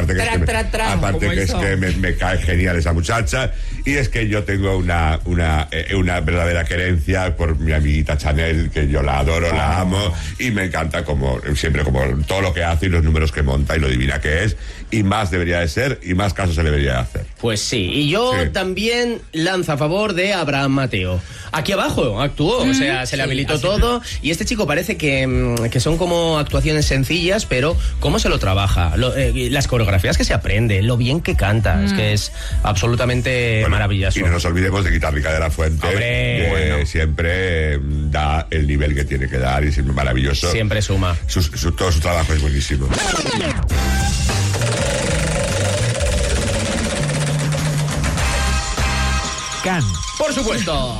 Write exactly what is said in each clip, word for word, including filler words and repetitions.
aparte que, tra, es, que, tra, tra, me, aparte que, es que me, me cae genial esa muchacha, y es que yo tengo una, una, eh, una verdadera querencia por mi amiguita Chanel, que yo la adoro, oh. la amo, y me encanta como siempre, como todo lo que hace y los números que monta y lo divina que es, y más debería de ser, y más casos se le debería de hacer. Pues sí, y yo sí. también lanzo a favor de Abraham Mateo. Aquí abajo actuó, mm, o sea, se le habilitó sí, todo, y este chico parece que, que son como actuaciones sencillas, pero cómo se lo trabaja, lo, eh, las coreografías que se aprende, lo bien que canta, mm. es que es absolutamente bueno, maravilloso. Y no nos olvidemos de Guitarrica de la Fuente, Hombre, que bueno. siempre da el nivel que tiene que dar, y es maravilloso. Siempre suma. Su, su, todo su trabajo es buenísimo. Cannes. Por supuesto.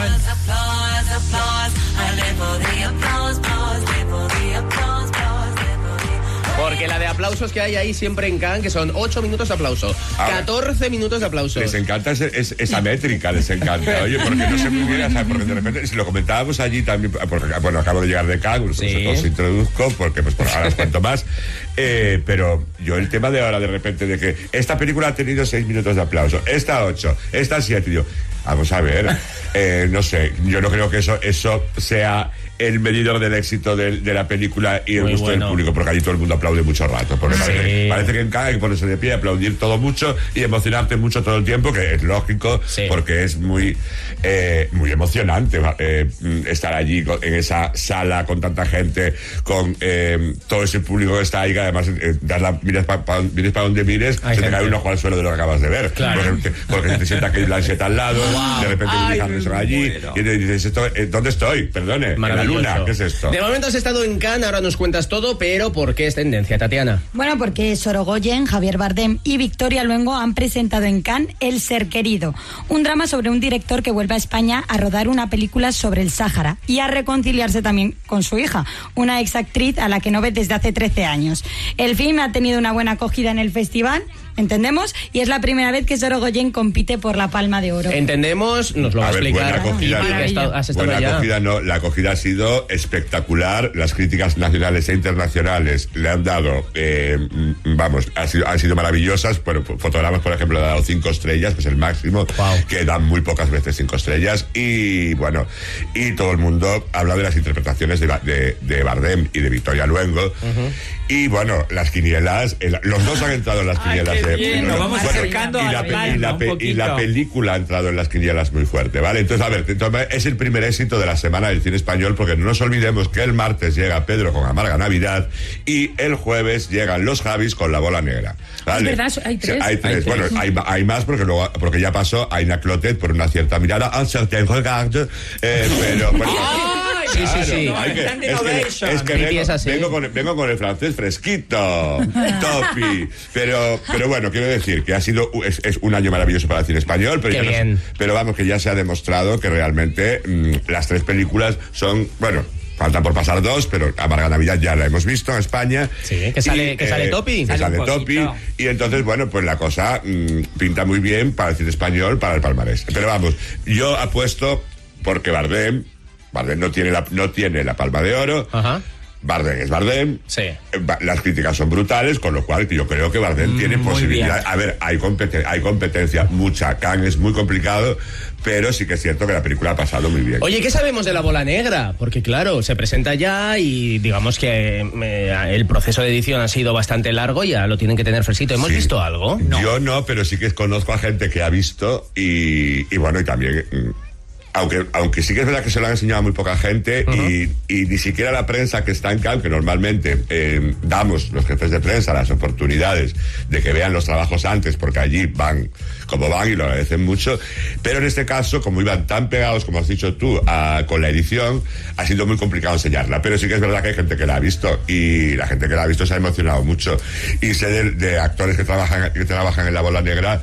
Porque la de aplausos que hay ahí siempre en Cannes, que son ocho minutos de aplauso, catorce minutos de aplausos. Les encanta ese, es, esa métrica, les encanta. Oye, porque no se muy bien, porque de repente, si lo comentábamos allí también, porque, bueno, acabo de llegar de Cannes, sí. os introduzco, porque pues por ahora os cuento más. Eh, pero yo el tema de ahora, de repente, de que esta película ha tenido seis minutos de aplauso, esta ocho, esta siete, y yo, vamos a ver, eh, no sé, yo no creo que eso, eso sea el medidor del éxito de, de la película y el Muy gusto bueno. del público, porque allí todo el mundo aplaude mucho rato, porque sí. parece, parece que en cada hay que ponerse de pie, aplaudir todo mucho y emocionarte mucho todo el tiempo, que es lógico, sí. porque es muy eh, muy emocionante eh, estar allí con, en esa sala con tanta gente, con eh, todo ese público que está ahí, que además eh, das la, miras para pa, pa donde mires, hay se gente. te cae un ojo al suelo de lo que acabas de ver, claro. porque, porque te sienta que hay Blanchett al lado, wow. de repente Ay, Harrison allí, bueno. y dices, esto, eh, ¿dónde estoy? Perdone, en la luna, ¿qué es esto? De momento has estado en Cannes, ahora nos cuentas todo, pero ¿por qué es tendencia, Tatiana? Bueno, porque Sorogoyen, Javier Bardem y Victoria Luengo han presentado en Cannes El Ser Querido, un drama sobre un director que vuelve a España a rodar una película sobre el Sáhara y a reconciliarse también con su hija, una exactriz a la que no ve desde hace trece años. El film ha tenido una buena acogida en el festival, entendemos, y es la primera vez que Sorogoyen compite por la Palma de Oro. Entendemos, nos lo va a, a ver, explicar. Buena acogida, no. estado, has buena allá. acogida no, la acogida ha sido espectacular, las críticas nacionales e internacionales le han dado, eh, vamos, ha sido, han sido maravillosas. Bueno, Fotogramas, por ejemplo, le ha dado cinco estrellas, que es el máximo, wow. que dan muy pocas veces cinco estrellas, y bueno, y todo el mundo habla de las interpretaciones de, de, de Bardem y de Victoria Luengo, uh-huh. y bueno, las quinielas, el, los dos han entrado en las quinielas. Ay, Bien, nos vamos bueno, acercando y la, a y, la pe, y la película ha entrado en las quinielas muy fuerte, ¿vale? Entonces, a ver, entonces, es el primer éxito de la semana del cine español, porque no nos olvidemos que el martes llega Pedro con Amarga Navidad y el jueves llegan Los Javis con La Bola Negra, ¿vale? Es verdad, hay tres. Hay tres. Hay Bueno, tres. hay, hay más porque luego, porque ya pasó Aina Clotet por Una cierta mirada, un certain regard, eh, pero bueno, sí, sí, sí. No, hay que, es que, es que vengo, vengo, con, vengo con el francés fresquito, topi, pero, pero bueno, quiero decir que ha sido es, es un año maravilloso para el cine español, pero, ya no, pero vamos, que ya se ha demostrado que realmente mmm, las tres películas son, bueno, faltan por pasar dos, pero Amarga Navidad ya la hemos visto en España. Sí, que sale, y, que sale eh, Topi. Que sale, sale Topi. Y entonces, bueno, pues la cosa mmm, pinta muy bien para el cine español, para el palmarés. Pero vamos, yo apuesto porque Bardem, Bardem no tiene la, no tiene la Palma de Oro. Ajá. Bardem es Bardem, sí. Las críticas son brutales, con lo cual yo creo que Bardem mm, tiene posibilidad. A ver, hay, competen hay competencia, mucha. Cannes es muy complicado, pero sí que es cierto que la película ha pasado muy bien. Oye, ¿qué sabemos de La Bola Negra? Porque claro, se presenta ya y digamos que eh, el proceso de edición ha sido bastante largo y ya lo tienen que tener fresquito. ¿Hemos sí. visto algo? No. Yo no, pero sí que conozco a gente que ha visto y, y bueno, y también... Aunque, aunque sí que es verdad que se lo han enseñado a muy poca gente, uh-huh. y, y ni siquiera la prensa que está en Cannes, que normalmente eh, damos los jefes de prensa las oportunidades de que vean los trabajos antes, porque allí van como van y lo agradecen mucho, pero en este caso, como iban tan pegados, como has dicho tú, a, con la edición, ha sido muy complicado enseñarla, pero sí que es verdad que hay gente que la ha visto y la gente que la ha visto se ha emocionado mucho, y sé de, de actores que trabajan, que trabajan en La Bola Negra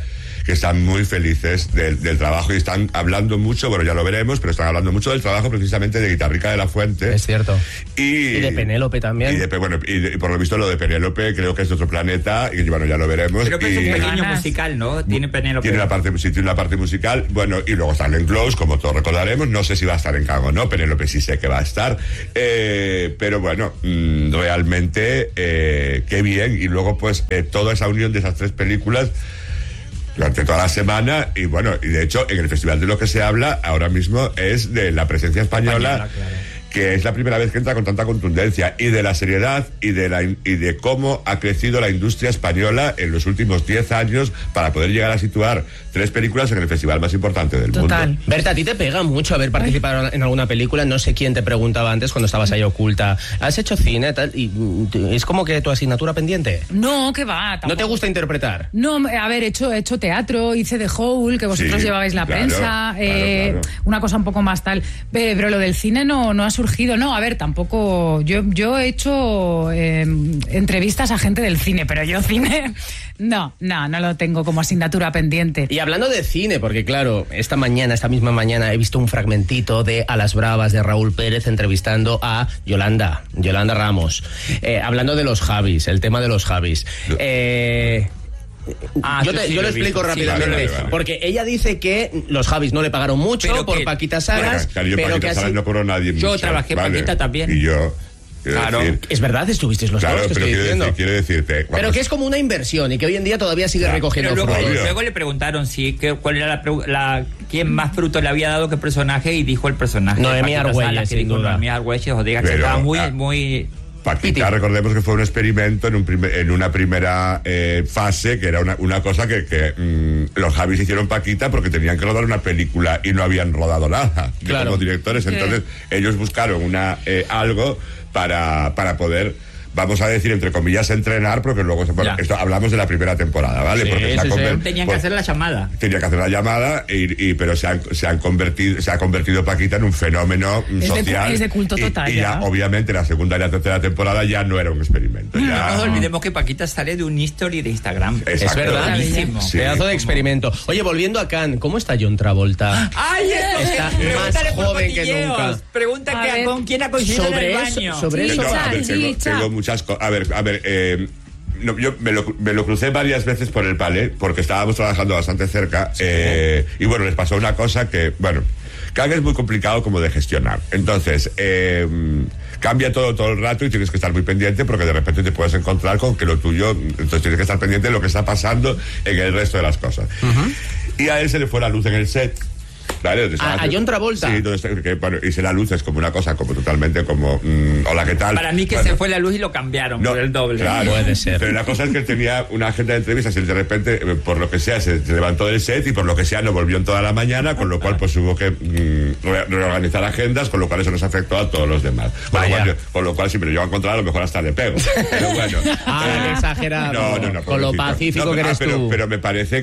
que están muy felices del, del trabajo y están hablando mucho, bueno, ya lo veremos, pero están hablando mucho del trabajo precisamente de Guitarrica de la Fuente. Es cierto. Y, y de Penélope también. Y, de, bueno, y, de, y por lo visto lo de Penélope creo que es de otro planeta y bueno, ya lo veremos. Creo que y, es un pequeño musical, ¿no? Tiene Penélope. Tiene una parte, sí, tiene una parte musical, bueno, y luego está Glenn Close, como todos recordaremos, no sé si va a estar en Cannes o no, Penélope sí sé que va a estar, eh, pero bueno, mmm, realmente eh, qué bien, y luego pues eh, toda esa unión de esas tres películas durante toda la semana, y bueno, y de hecho en el festival de lo que se habla ahora mismo es de la presencia española, española claro. que es la primera vez que entra con tanta contundencia, y de la seriedad y de la y de cómo ha crecido la industria española en los últimos diez años para poder llegar a situar tres películas en el festival más importante del Total. mundo. Berta, a ti te pega mucho haber participado Ay. en alguna película, no sé quién te preguntaba antes cuando estabas ahí oculta, ¿has hecho cine tal? Y es como que tu asignatura pendiente. No, que va. Tampoco. ¿No te gusta interpretar? No, a ver, he hecho, he hecho teatro, hice The Hole, que vosotros sí, llevabais la claro, prensa, claro, eh, claro. una cosa un poco más tal, pero, pero lo del cine no, no ha surgido, no, a ver, tampoco, yo, yo he hecho eh, entrevistas a gente del cine, pero yo cine, no, no, no lo tengo como asignatura pendiente. Y hablando de cine, porque claro, esta mañana, esta misma mañana he visto un fragmentito de A las Bravas de Raúl Pérez entrevistando a Yolanda, Yolanda Ramos, eh, hablando de los Javis, el tema de los Javis. Eh... Ah, yo, te, sí yo lo explico visto. rápidamente, sí, vale, vale, vale. porque ella dice que los Javis no le pagaron mucho pero por que, Paquita Salas, claro, yo pero Paquita que Salas así... no cobró nadie Yo mucho, trabajé vale. Paquita también. Y yo... Claro, decir, es verdad, estuvisteis los claro, dos, pero estoy quiero, diciendo. decir, quiero decirte... Pero que es como una inversión y que hoy en día todavía sigue claro, recogiendo pero luego, frutos. Luego le preguntaron si que, cuál era la, la quién más fruto le había dado qué personaje y dijo el personaje. Noemí Argüelles, sin duda. Noemí Argüelles, o diga que estaba muy, ah, muy... Paquita, recordemos que fue un experimento en, un primer, en una primera eh, fase, que era una, una cosa que, que mmm, los Javis hicieron Paquita porque tenían que rodar una película y no habían rodado nada claro. como directores. Entonces ¿Qué? ellos buscaron una eh, algo para, para poder... vamos a decir, entre comillas, entrenar, porque luego bueno, esto, hablamos de la primera temporada, ¿vale? Sí, porque sí, se sí. Conver- Tenían por, que hacer la llamada. Tenía que hacer la llamada, y, y, pero se han, se han convertido, se ha convertido Paquita en un fenómeno es social. De, es de culto total. Y, y ya, ya, obviamente, la segunda y la tercera temporada ya no era un experimento. Ya... No nos olvidemos que Paquita sale de un history de Instagram. Exacto. Es verdad. Sí. Pedazo de experimento. Oye, volviendo a Cannes, ¿cómo está John Travolta? ¡Ay, esto! Está más joven que nunca. Pregunta que a con quién ha coincidido en el baño. Eso, sobre eso. No, a ver, tengo, tengo muchas cosas. A ver, a ver, eh, no, yo me lo, me lo crucé varias veces por el Palais porque estábamos trabajando bastante cerca, sí. eh, y bueno, les pasó una cosa que, bueno, Cannes es muy complicado como de gestionar. Entonces, eh, cambia todo todo el rato y tienes que estar muy pendiente porque de repente te puedes encontrar con que lo tuyo, entonces tienes que estar pendiente de lo que está pasando en el resto de las cosas. Uh-huh. Y a él se le fue la luz en el set. ¿Vale? A, a John Travolta. Sí, entonces, que, bueno, y se la luz es como una cosa como totalmente como mmm, hola, ¿qué tal? Para mí que bueno, se fue la luz y lo cambiaron no, por el doble. Claro, puede ser. Pero la cosa es que él tenía una agenda de entrevistas y de repente, por lo que sea, se, se levantó del set y por lo que sea no volvió en toda la mañana, con lo cual pues hubo que mmm, re- reorganizar agendas, con lo cual eso nos afectó a todos los demás. Con lo, cual, yo, con lo cual si me lo llevo a encontrar, a lo mejor hasta le pego. Pero bueno. Ah, eh, exagerado. No, no, no. Con lo pacífico no, que eres ah, pero, tú. Pero me parece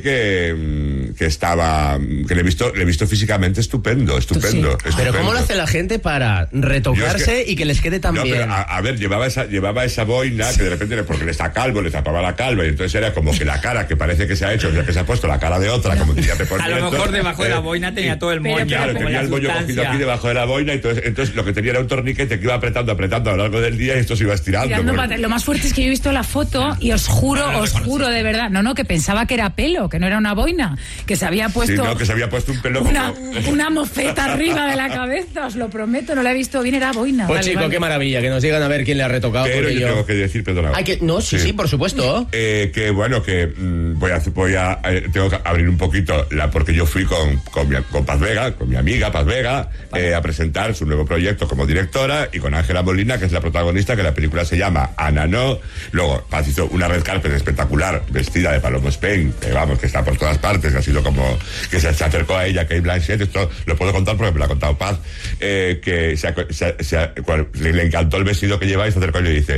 que, que estaba, que le he visto, le he visto físicamente estupendo. Estupendo, sí. estupendo. Pero ¿cómo lo hace la gente para retocarse es que, y que les quede tan no, bien? Pero a, a ver, llevaba esa, llevaba esa boina sí. que de repente, porque le está calvo, le tapaba la calva y entonces era como que la cara que parece que se ha hecho, o sea, que se ha puesto la cara de otra, como diría Pepe A lo mejor debajo eh, de la boina tenía todo el moño. Claro, tenía el moño cogido aquí debajo de la boina y entonces, entonces lo que tenía era un torniquete que iba apretando, apretando a lo largo del día y esto se iba estirando. Porque... Lo más fuerte es que yo he visto la foto y os juro, no, no, os juro de verdad, no, no, que pensaba que era pelo, que no era una boina, que se había puesto... Sí, no, que se había puesto un pelo una, como... una mofeta arriba de la cabeza, os lo prometo, no la he visto bien, era boina. Pues vale, chico, vale. qué maravilla, que nos digan a ver quién le ha retocado. Pero yo, yo tengo que decir, perdona. Ay, que, no, sí, sí, sí, por supuesto. Eh, que bueno, que mmm, voy a, voy a eh, tengo que abrir un poquito, la porque yo fui con, con, mi, con Paz Vega, con mi amiga Paz Vega, vale. eh, a presentar su nuevo proyecto como directora, y con Ángela Molina, que es la protagonista, que la película se llama Ana No. Luego Paz hizo una red carpet espectacular, vestida de Paloma Spain, que vamos, que está por todas partes, que ha sido como, que se, se acercó a ella, Kate Blanchett, esto lo puedo contar porque me lo ha contado Paz, eh, que se, se, se, le, le encantó el vestido que lleva y se acercó y le dice,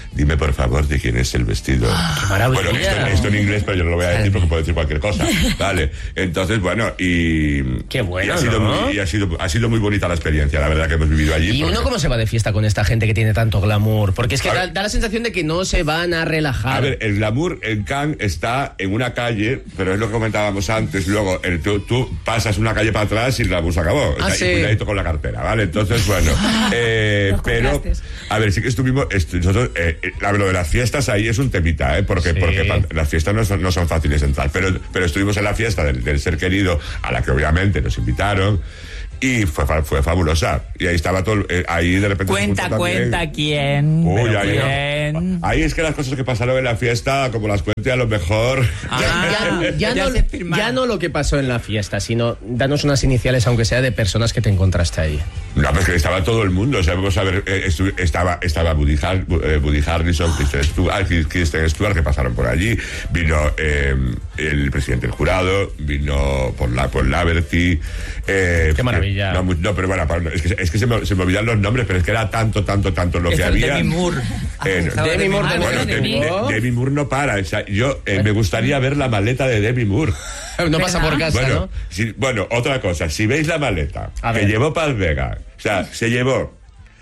dime por favor de quién es el vestido. ¡Qué maravilla! Bueno, esto, esto en inglés, pero yo no lo voy a decir porque puedo decir cualquier cosa. Vale, entonces, bueno, y... Qué bueno, y ha sido, ¿no? muy, y ha sido, ha sido muy bonita la experiencia, la verdad, que hemos vivido allí. ¿Y porque... uno cómo se va de fiesta con esta gente que tiene tanto glamour? Porque es que da, ver, da la sensación de que no se van a relajar. A ver, el glamour en Cannes está en una calle, pero es lo que comentábamos antes, luego el, tú, tú pasas una calle para atrás y el glamour se acabó. Ah, o sea, sí. Y cuidadito con la cartera, ¿vale? Entonces, bueno, eh, pero, a ver, sí que estuvimos, est nosotros, eh, la, lo de las fiestas ahí es un temita, ¿eh? Porque, Sí. porque pa, las fiestas no son, no son fáciles de entrar, pero, pero estuvimos en la fiesta del, del ser querido, a la que obviamente nos invitaron, y fue, fue fabulosa. Y ahí estaba todo, eh, ahí de repente... Cuenta, cuenta quién. Uy, pero ahí, quién. ahí es que las cosas que pasaron en la fiesta, como las cuente a lo mejor... Ah, Ya, ya, ya no, se firmaron. ya no lo que pasó en la fiesta, sino danos unas iniciales, aunque sea de personas que te encontraste ahí. No, pues que estaba todo el mundo, o sea, vamos a ver, eh, estu- estaba, estaba Woody, Har eh, Woody Harrelson, Kristen Stewart, Kristen Stewart, que pasaron por allí, vino eh, el presidente del jurado, vino por la por Laverty. Eh, Qué maravilla. No, no, pero bueno, es que, es que se, me, se me olvidan los nombres, pero es que era tanto, tanto, tanto lo que Eso, había. Demi Moore. Eh, Estaba Demi Moore, Demi Bueno, Moore. Demi, de- Demi Moore no para, o sea, yo eh, me gustaría ver la maleta de Demi Moore. No pasa por casa, Bueno, ¿no? si- bueno, otra cosa, si veis la maleta A que ver. llevó Paz Vega, o sea, se llevó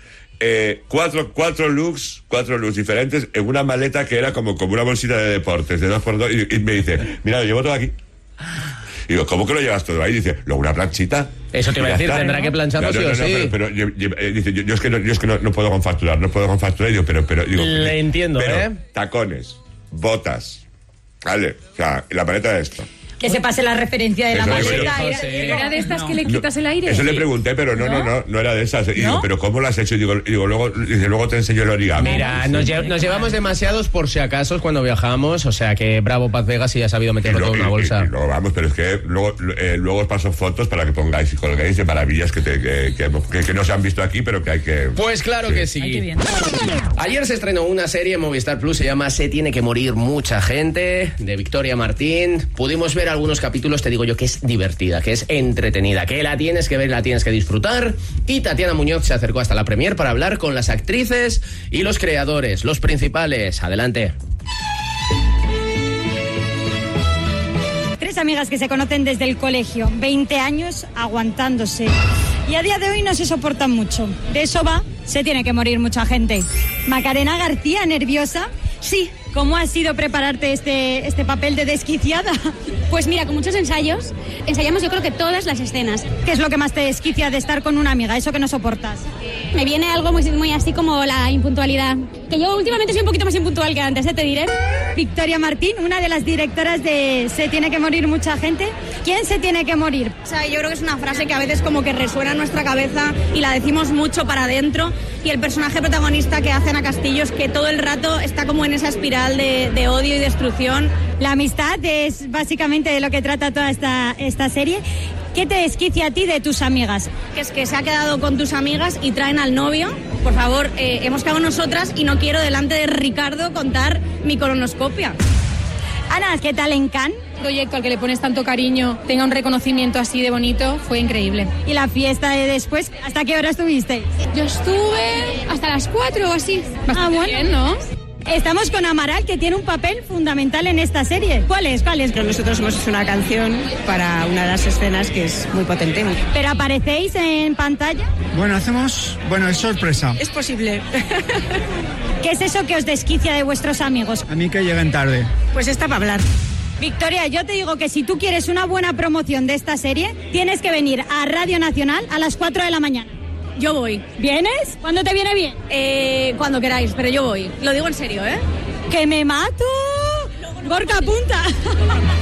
eh, cuatro, cuatro looks, cuatro looks diferentes en una maleta que era como, como una bolsita de deportes, de dos por dos, y, y me dice, mira, lo llevo todo aquí. Y digo, ¿cómo que lo llevas todo ahí? Dice, luego una planchita. Eso te iba Y a ya decir, está. tendrá que plancharlo No, no, sí o no, no, sí. Pero, pero yo, yo- eh, dice, yo, yo es que, no, yo es que no, no puedo confacturar, no puedo confacturar. Y digo, pero, pero, digo, Le entiendo, pero, ¿eh? tacones, botas, ¿vale? O sea, la maleta de esto. Que se pase la referencia de la Eso digo maleta. yo. Era- Sí. ¿Era de estas No. que le quitas el aire? Eso le pregunté, pero no, no, no, no era de esas. Y digo, ¿No? pero ¿cómo lo has hecho? Y digo, y digo luego, dice, luego te enseño el origami. Mira, nos, lle- nos llevamos demasiados por si acaso cuando viajamos, o sea que bravo Paz Vegas y ha sabido Y meterlo todo luego, en una y- bolsa. y- y luego vamos, pero es que luego, eh, luego os paso fotos para que pongáis y colgáis de maravillas que, te- que, que, que- que no se han visto aquí, pero que hay que... Pues claro que sí. Ay, qué bien. Ayer se estrenó una serie en Movistar Plus, se llama Se tiene que morir mucha gente, de Victoria Martín. Pudimos ver algunos capítulos, te digo yo que es divertida, que es entretenida, que la tienes que ver, la tienes que disfrutar. Y Tatiana Muñoz se acercó hasta la premier para hablar con las actrices y los creadores, los principales. Adelante. Tres amigas que se conocen desde el colegio, veinte años aguantándose. Y a día de hoy no se soportan mucho. De eso va, se tiene que morir mucha gente. Macarena García, ¿nerviosa? Sí. ¿Cómo ha sido prepararte este, este papel de desquiciada? Pues mira, con muchos ensayos, ensayamos yo creo que todas las escenas. ¿Qué es lo que más te desquicia de estar con una amiga? Eso que no soportas. Me viene algo muy, muy así como la impuntualidad. Que yo últimamente soy un poquito más impuntual que antes, ¿eh? Te diré. Victoria Martín, una de las directoras de Se tiene que morir mucha gente. ¿Quién se tiene que morir? O sea, yo creo que es una frase que a veces como que resuena en nuestra cabeza y la decimos mucho para adentro. Y el personaje protagonista que hace Ana Castillo es que todo el rato está como en esa espiral de, de odio y destrucción. La amistad es básicamente de lo que trata toda esta, esta serie. ¿Qué te desquicia a ti de tus amigas? Que es que se ha quedado con tus amigas y traen al novio. Por favor, eh, hemos quedado nosotras y no quiero delante de Ricardo contar mi colonoscopia. Ana, ¿qué tal en Cannes? Proyecto al que le pones tanto cariño tenga un reconocimiento así de bonito, fue increíble. ¿Y la fiesta de después? ¿Hasta qué hora estuvisteis? Yo estuve hasta las cuatro o así. Bastante Ah, bueno. bien, ¿no? Estamos con Amaral, que tiene un papel fundamental en esta serie. ¿Cuál es? ¿Cuál es? Nosotros hemos hecho una canción para una de las escenas que es muy potente. ¿Pero aparecéis en pantalla? Bueno, hacemos... Bueno, es sorpresa. Es posible. ¿Qué es eso que os desquicia de vuestros amigos? A mí que lleguen tarde. Pues está para hablar. Victoria, yo te digo que si tú quieres una buena promoción de esta serie, tienes que venir a Radio Nacional a las cuatro de la mañana. Yo voy. ¿Vienes? ¿Cuándo te viene bien? Eh, cuando queráis, pero yo voy. Lo digo en serio, ¿eh? ¡Que me mato! Gorka, apunta.